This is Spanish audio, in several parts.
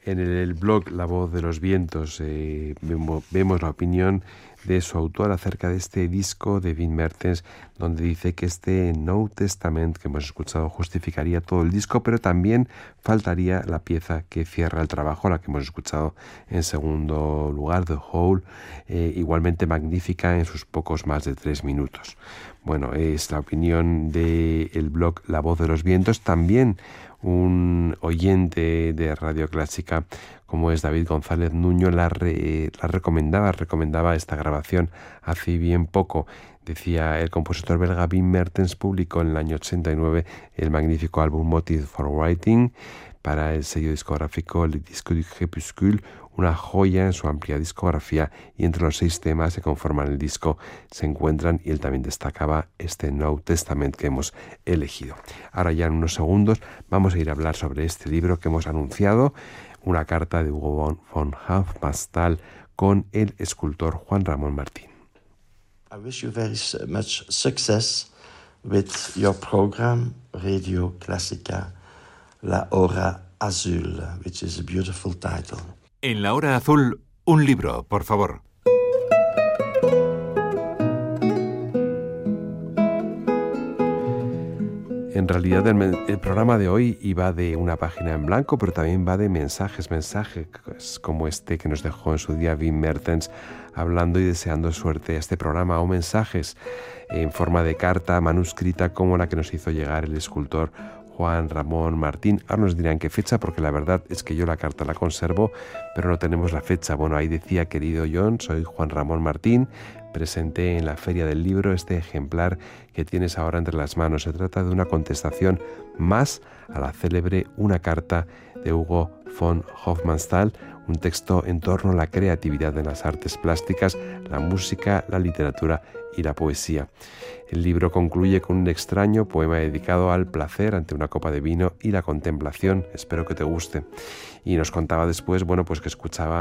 En el blog La Voz de los Vientos vemos la opinión de su autor acerca de este disco de Wim Mertens, donde dice que este No Testament que hemos escuchado justificaría todo el disco, pero también faltaría la pieza que cierra el trabajo, la que hemos escuchado en segundo lugar, The Whole, igualmente magnífica en sus pocos más de 3 minutos. Bueno, es la opinión del blog La Voz de los Vientos. También un oyente de Radio Clásica como es David González Nuño recomendaba esta grabación hace bien poco. Decía, el compositor belga Wim Mertens publicó en el año 89 el magnífico álbum Motive for Writing para el sello discográfico Le Disque du Crépuscule, una joya en su amplia discografía, y entre los 6 temas que conforman el disco se encuentran, y él también destacaba, este No Testament que hemos elegido. Ahora ya en unos segundos vamos a ir a hablar sobre este libro que hemos anunciado, una carta de Hugo von Hofmannsthal con el escultor Juan Ramón Martín. I wish you very much success with your program, Radio Clásica, La Hora Azul, which is a beautiful title. En La Hora Azul, un libro, por favor. En realidad el programa de hoy iba de una página en blanco, pero también va de mensajes como este que nos dejó en su día Wim Mertens, hablando y deseando suerte a este programa, o mensajes en forma de carta manuscrita como la que nos hizo llegar el escultor Juan Ramón Martín. Ahora nos dirán qué fecha, porque la verdad es que yo la carta la conservo, pero no tenemos la fecha. Bueno, ahí decía: querido John, soy Juan Ramón Martín, presenté en la Feria del Libro este ejemplar que tienes ahora entre las manos. Se trata de una contestación más a la célebre Una carta de Hugo von Hofmannsthal, un texto en torno a la creatividad en las artes plásticas, la música, la literatura y la poesía. El libro concluye con un extraño poema dedicado al placer ante una copa de vino y la contemplación. Espero que te guste. Y nos contaba después, pues que escuchaba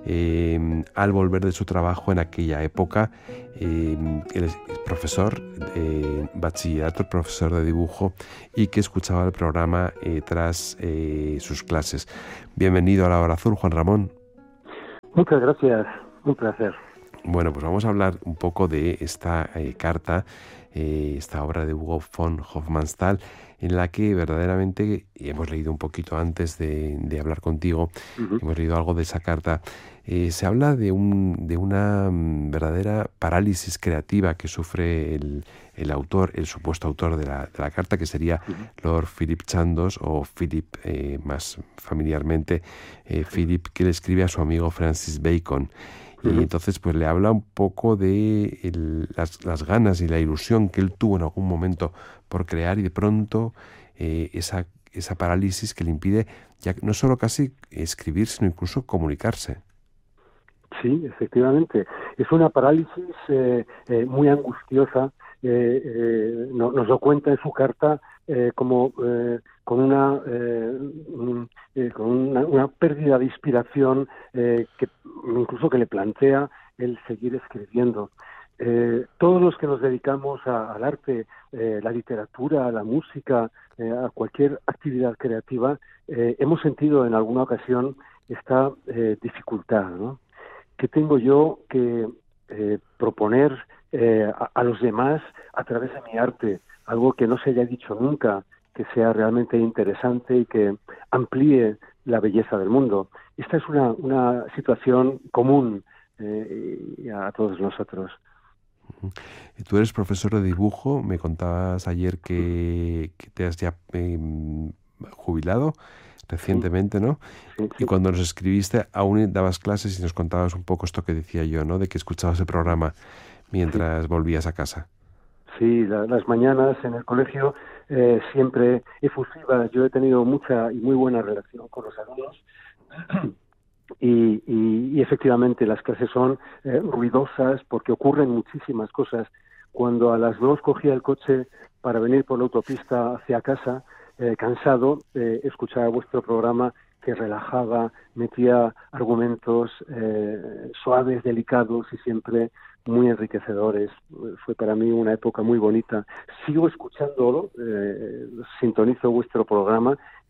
al volver de su trabajo en aquella época, el profesor de bachillerato, profesor de dibujo, y que escuchaba el programa tras sus clases. Bienvenido a La Hora Azul, Juan Ramón. Muchas gracias, un placer. Bueno, pues vamos a hablar un poco de esta carta, esta obra de Hugo von Hofmannsthal, en la que verdaderamente, y hemos leído un poquito antes de hablar contigo, hemos leído algo de esa carta, se habla de una verdadera parálisis creativa que sufre el autor, el supuesto autor de la carta, que sería Lord Philip Chandos, o Philip más familiarmente, Philip, que le escribe a su amigo Francis Bacon. Y entonces pues le habla un poco de las ganas y la ilusión que él tuvo en algún momento por crear, y de pronto esa parálisis que le impide ya no solo casi escribir, sino incluso comunicarse. Sí, efectivamente. Es una parálisis muy angustiosa. Nos lo cuenta en su carta como con una pérdida de inspiración que incluso que le plantea el seguir escribiendo. Todos los que nos dedicamos al arte, la literatura, la música, a cualquier actividad creativa, hemos sentido en alguna ocasión esta dificultad, ¿no? ¿Qué tengo yo que proponer a los demás a través de mi arte? Algo que no se haya dicho nunca, que sea realmente interesante y que amplíe la belleza del mundo. Esta es una situación común a todos nosotros. Tú eres profesor de dibujo, me contabas ayer que te has ya jubilado recientemente, ¿no? Sí. Y cuando nos escribiste aún dabas clases y nos contabas un poco esto que decía yo, ¿no? De que escuchabas el programa mientras volvías a casa. Sí, las mañanas en el colegio siempre efusivas. Yo he tenido mucha y muy buena relación con los alumnos y efectivamente las clases son ruidosas porque ocurren muchísimas cosas. Cuando a las 2 cogía el coche para venir por la autopista hacia casa, cansado, escuchaba vuestro programa que relajaba, metía argumentos suaves, delicados y siempre muy enriquecedores. Fue para mí una época muy bonita. Sigo escuchándolo, sintonizo vuestro programa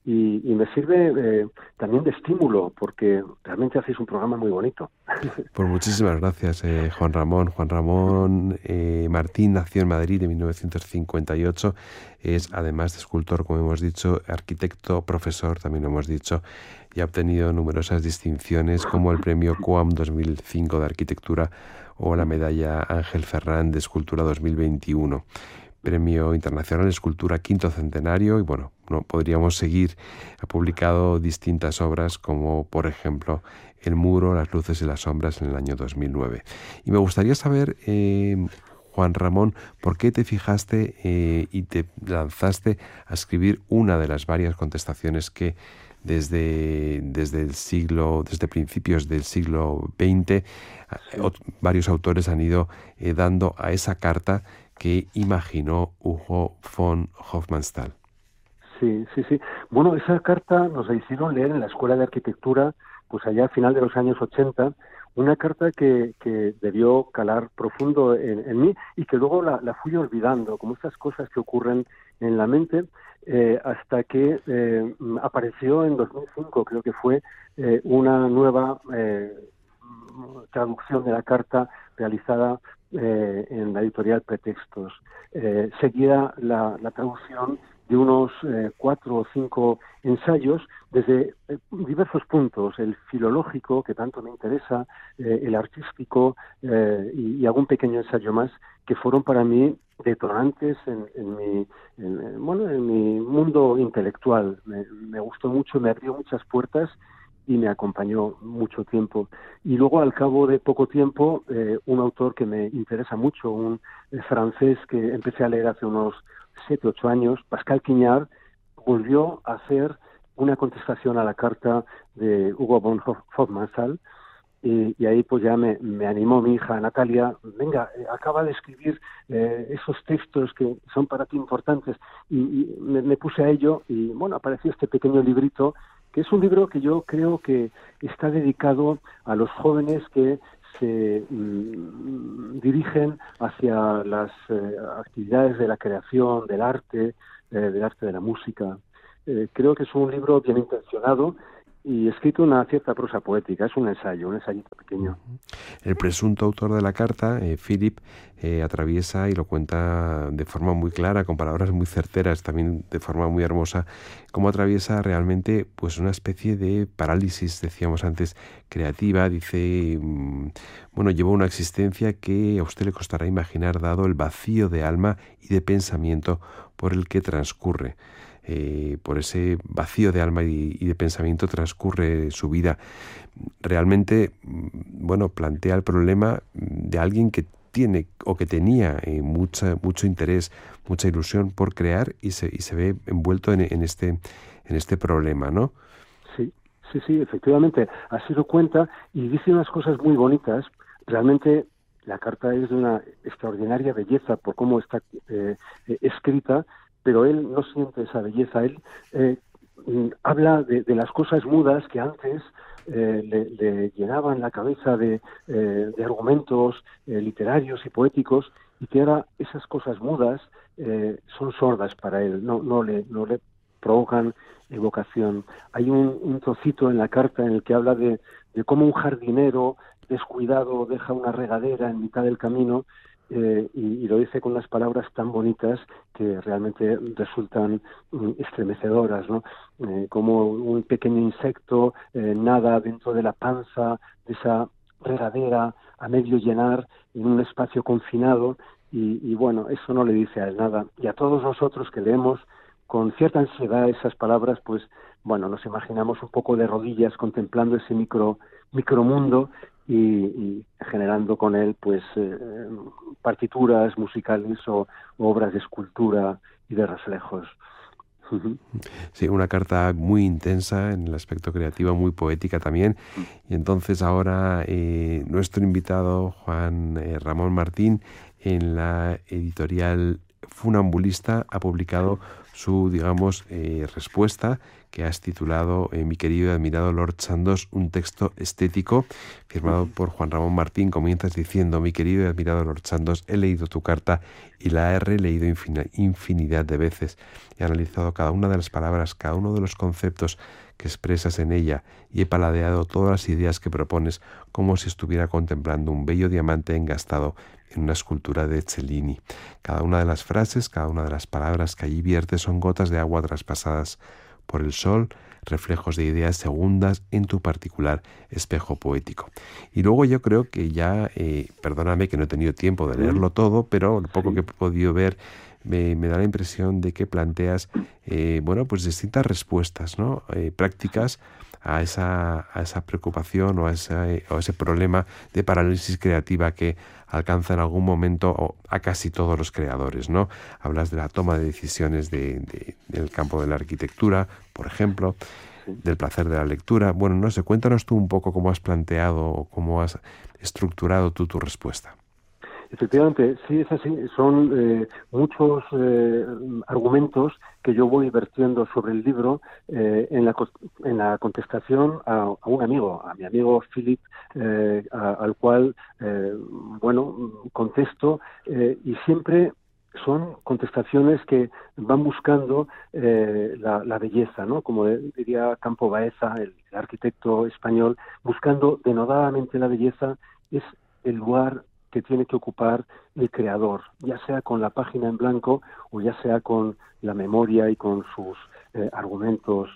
y me sirve también de estímulo, porque realmente hacéis un programa muy bonito. Pues muchísimas gracias, Juan Ramón. Juan Ramón Martín nació en Madrid en 1958. Es, además de escultor, como hemos dicho, arquitecto, profesor, también lo hemos dicho, y ha obtenido numerosas distinciones como el premio COAM 2005 de arquitectura o la medalla Ángel Ferrán de escultura 2021. Premio Internacional de Escultura Quinto Centenario, y bueno, no podríamos seguir. Ha publicado distintas obras como, por ejemplo, El muro, las luces y las sombras en el año 2009. Y me gustaría saber, Juan Ramón, ¿por qué te fijaste y te lanzaste a escribir una de las varias contestaciones que desde principios del siglo XX varios autores han ido dando a esa carta que imaginó Hugo von Hofmannsthal? Sí. Bueno, esa carta nos la hicieron leer en la Escuela de Arquitectura, pues allá a final de los años 80, una carta que debió calar profundo en mí y que luego la fui olvidando, como estas cosas que ocurren en la mente, hasta que apareció en 2005, creo que fue, una nueva traducción de la carta realizada en la editorial Pretextos. Seguía la traducción de unos 4 o 5 ensayos desde diversos puntos, el filológico, que tanto me interesa, el artístico y algún pequeño ensayo más, que fueron para mí detonantes en mi mundo intelectual. Me gustó mucho, me abrió muchas puertas y me acompañó mucho tiempo. Y luego, al cabo de poco tiempo, un autor que me interesa mucho, un francés que empecé a leer hace unos 7, 8 años, Pascal Quignard, volvió a hacer una contestación a la carta de Hugo von Hofmannsthal, y ahí pues ya me animó mi hija Natalia: venga, acaba de escribir esos textos que son para ti importantes, y me puse a ello, y bueno, apareció este pequeño librito, que es un libro que yo creo que está dedicado a los jóvenes que se dirigen hacia las actividades de la creación, del arte de la música. Creo que es un libro bien intencionado y escrito una cierta prosa poética. Es un ensayito pequeño. El presunto autor de la carta, Philip, atraviesa, y lo cuenta de forma muy clara, con palabras muy certeras, también de forma muy hermosa, cómo atraviesa realmente pues una especie de parálisis, decíamos antes, creativa. Dice, lleva una existencia que a usted le costará imaginar, dado el vacío de alma y de pensamiento por el que transcurre. Por ese vacío de alma y de pensamiento transcurre su vida. Realmente, plantea el problema de alguien que tiene o que tenía mucho interés, mucha ilusión por crear, y se ve envuelto en este problema, ¿no? Sí, efectivamente. Ha sido cuenta y dice unas cosas muy bonitas. Realmente la carta es de una extraordinaria belleza por cómo está escrita, pero él no siente esa belleza. Él habla de las cosas mudas que antes le llenaban la cabeza de argumentos literarios y poéticos, y que ahora esas cosas mudas son sordas para él, no le provocan evocación. Hay un trocito en la carta en el que habla de cómo un jardinero descuidado deja una regadera en mitad del camino, y lo dice con unas palabras tan bonitas que realmente resultan estremecedoras, ¿no? Como un pequeño insecto nada dentro de la panza de esa regadera a medio llenar en un espacio confinado, y bueno, eso no le dice a él nada. Y a todos nosotros que leemos con cierta ansiedad esas palabras, pues bueno, nos imaginamos un poco de rodillas contemplando ese micromundo y generando con él pues partituras musicales o obras de escultura y de reflejos. Sí, una carta muy intensa en el aspecto creativo, muy poética también. Y entonces ahora nuestro invitado, Juan Ramón Martín, en la editorial Funambulista, ha publicado su, respuesta, que has titulado Mi querido y admirado Lord Chandos, un texto estético firmado por Juan Ramón Martín. Comienzas diciendo: mi querido y admirado Lord Chandos, he leído tu carta y la he releído infinidad de veces. He analizado cada una de las palabras, cada uno de los conceptos que expresas en ella, y he paladeado todas las ideas que propones como si estuviera contemplando un bello diamante engastado en una escultura de Cellini. Cada una de las frases, cada una de las palabras que allí viertes son gotas de agua traspasadas por el sol, reflejos de ideas segundas en tu particular espejo poético. Y luego yo creo que ya, perdóname que no he tenido tiempo de leerlo todo, pero lo poco que he podido ver me da la impresión de que planteas pues distintas respuestas, ¿no? Prácticas a esa preocupación o a ese problema de parálisis creativa que alcanza en algún momento a casi todos los creadores, ¿no? Hablas de la toma de decisiones del campo de la arquitectura, por ejemplo, del placer de la lectura. Bueno, no sé, cuéntanos tú un poco cómo has planteado o cómo has estructurado tú tu respuesta. Efectivamente, sí, es así. Son muchos argumentos que yo voy vertiendo sobre el libro en la contestación a un amigo, a mi amigo Philip, al cual, contesto, y siempre son contestaciones que van buscando la belleza, ¿no? Como diría Campo Baeza, el arquitecto español, buscando denodadamente la belleza es el lugar que tiene que ocupar el creador, ya sea con la página en blanco o ya sea con la memoria y con sus argumentos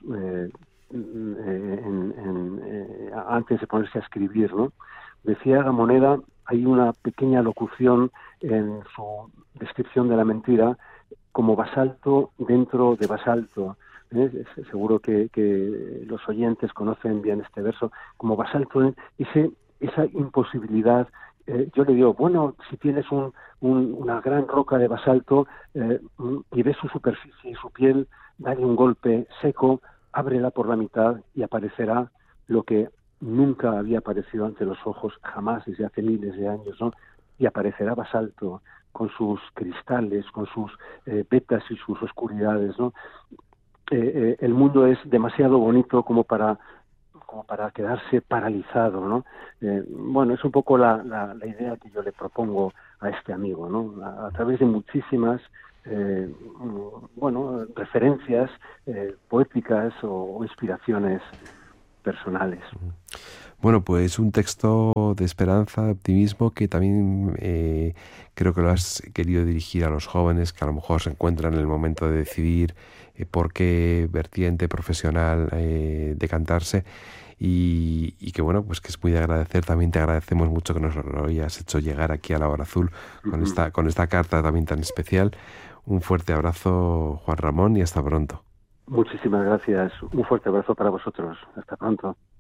antes de ponerse a escribir, ¿no? Decía Gamoneda, hay una pequeña locución en su descripción de la mentira, como basalto dentro de basalto. Seguro que los oyentes conocen bien este verso, como basalto, esa imposibilidad. Yo le digo, bueno, si tienes una gran roca de basalto y ves su superficie y su piel, dale un golpe seco, ábrela por la mitad y aparecerá lo que nunca había aparecido ante los ojos, jamás desde hace miles de años, ¿no? Y aparecerá basalto con sus cristales, con sus vetas y sus oscuridades, ¿no? El mundo es demasiado bonito como para quedarse paralizado, ¿no? Es un poco la idea que yo le propongo a este amigo, ¿no? A través de muchísimas referencias poéticas o inspiraciones personales. Bueno, pues un texto de esperanza, de optimismo, que también creo que lo has querido dirigir a los jóvenes que a lo mejor se encuentran en el momento de decidir por qué vertiente profesional decantarse, y que bueno, pues que es muy de agradecer. También te agradecemos mucho que nos lo hayas hecho llegar aquí a La Hora Azul con esta carta también tan especial. Un fuerte abrazo, Juan Ramón, y hasta pronto. Muchísimas gracias. Un fuerte abrazo para vosotros. Hasta pronto.